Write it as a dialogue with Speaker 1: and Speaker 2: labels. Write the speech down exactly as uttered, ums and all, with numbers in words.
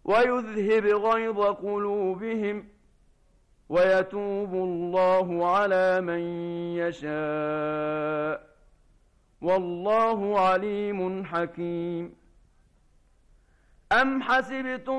Speaker 1: ويذهب غيظ قلوبهم ويتوب الله على من يشاء والله عليم حكيم. أم حسبتم